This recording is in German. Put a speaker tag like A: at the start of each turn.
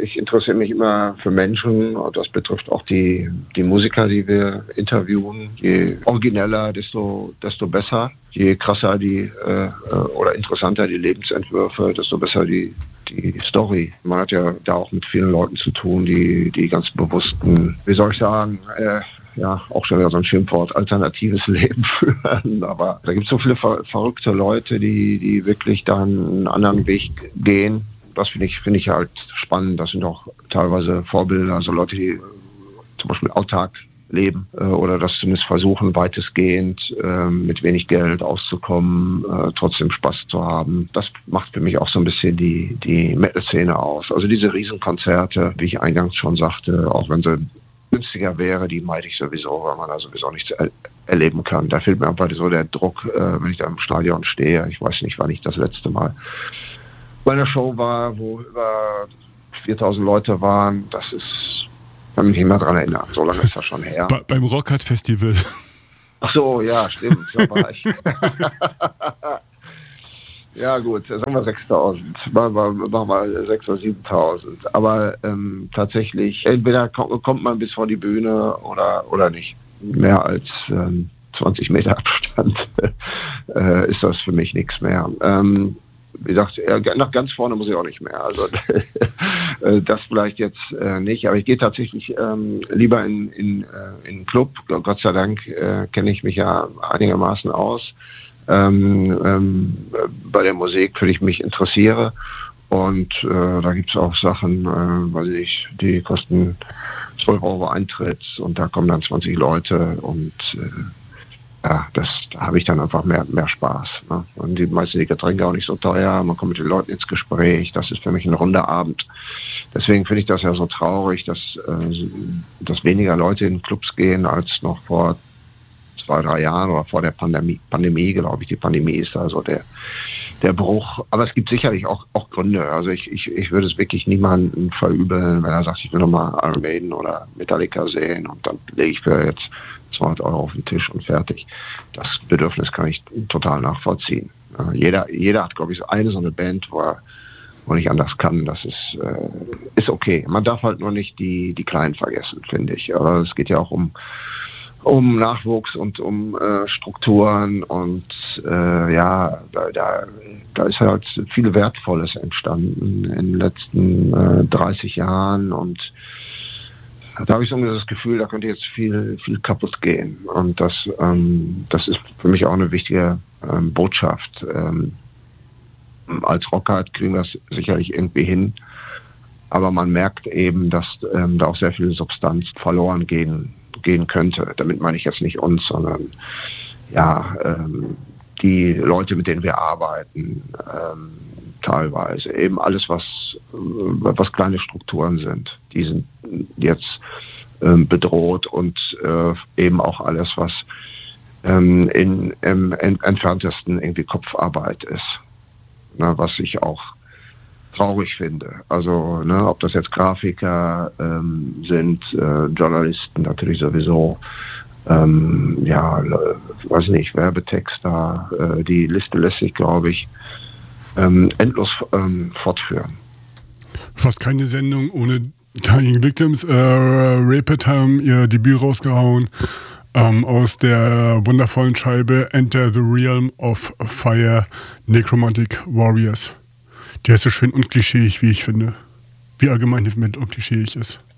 A: ich interessiere mich immer für Menschen und das betrifft auch die Musiker, die wir interviewen. Je origineller, desto besser. Je krasser oder interessanter die Lebensentwürfe, desto besser die Story. Man hat ja da auch mit vielen Leuten zu tun, die ganz bewussten, wie soll ich sagen, auch schon wieder so ein Schimpfwort, alternatives Leben führen. Aber da gibt es so viele verrückte Leute, die wirklich dann einen anderen Weg gehen. Das finde ich halt spannend. Das sind auch teilweise Vorbilder, also Leute, die zum Beispiel autark leben oder das zumindest versuchen, weitestgehend mit wenig Geld auszukommen, trotzdem Spaß zu haben. Das macht für mich auch so ein bisschen die Metal-Szene aus. Also diese Riesenkonzerte, wie ich eingangs schon sagte, auch wenn sie günstiger wäre, die meide ich sowieso, weil man da sowieso nichts erleben kann. Da fehlt mir einfach so der Druck, wenn ich da im Stadion stehe. Ich weiß nicht, wann ich das letzte Mal bei einer Show war, wo über 4000 Leute waren. Das ist, kann mich nicht mehr dran erinnern. So lange ist das schon her.
B: Beim Rockhard Festival.
A: Ach so, ja, stimmt. Da war ich. Ja gut, sagen wir 6.000, machen wir 6.000 oder 7.000. Aber tatsächlich, entweder kommt man bis vor die Bühne oder nicht. Mehr als 20 Meter Abstand ist das für mich nichts mehr. Wie gesagt, nach ganz vorne muss ich auch nicht mehr. Also das vielleicht jetzt nicht, aber ich gehe tatsächlich lieber in einen Club. Gott sei Dank kenne ich mich ja einigermaßen aus. Bei der Musik, für die ich mich interessiere. Und da gibt es auch Sachen, die kosten 12 Euro Eintritt und da kommen dann 20 Leute und da habe ich dann einfach mehr Spaß. Ne? Und die meisten die Getränke auch nicht so teuer, man kommt mit den Leuten ins Gespräch, das ist für mich ein runder Abend. Deswegen finde ich das ja so traurig, dass weniger Leute in Clubs gehen als noch vor 2-3 Jahren oder vor der Pandemie, glaube ich. Die Pandemie ist also der Bruch. Aber es gibt sicherlich auch Gründe. Also ich würde es wirklich niemandem verübeln, wenn er sagt, ich will nochmal Iron Maiden oder Metallica sehen und dann lege ich für jetzt 200 Euro auf den Tisch und fertig. Das Bedürfnis kann ich total nachvollziehen. Jeder hat, glaube ich, so eine Band, wo er nicht anders kann. Das ist okay. Man darf halt nur nicht die Kleinen vergessen, finde ich. Aber es geht ja auch um Nachwuchs und um Strukturen und da ist halt viel Wertvolles entstanden in den letzten 30 Jahren und da habe ich so das Gefühl, da könnte jetzt viel kaputt gehen und das ist für mich auch eine wichtige Botschaft. Als Rocker kriegen wir das sicherlich irgendwie hin, aber man merkt eben, dass da auch sehr viel Substanz verloren gehen könnte. Damit meine ich jetzt nicht uns, sondern die Leute, mit denen wir arbeiten, teilweise. Eben alles, was kleine Strukturen sind, die sind jetzt bedroht und eben auch alles, was im entferntesten irgendwie Kopfarbeit ist. Na, was ich auch traurig finde. Also, ob das jetzt Grafiker sind, Journalisten natürlich sowieso, weiß nicht, Werbetexter, die Liste lässt sich, glaube ich, endlos fortführen.
B: Fast keine Sendung ohne Dying Victims. Rapid haben ihr Debüt rausgehauen aus der wundervollen Scheibe Enter the Realm of Fire, Necromantic Warriors. Die ist so schön unklischeeig, wie ich finde. Wie allgemein Heavy Metal unklischeeig ist.